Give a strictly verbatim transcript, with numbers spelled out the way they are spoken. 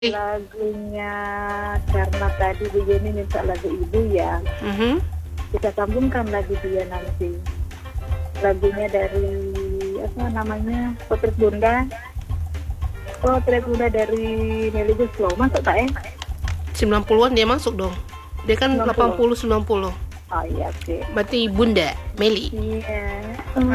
Lagunya karena tadi begini minta lagu ibu ya, Mhm. kita sambungkan lagu dia nanti. Lagunya dari apa namanya, Potret Bunda. Potret Bunda dari Melly Goeslaw, masuk tak ya? sembilan puluhan dia masuk dong. Dia kan sembilan puluh. delapan puluh sembilan puluh. Oh iya sih. Berarti Bunda Melly. Iya.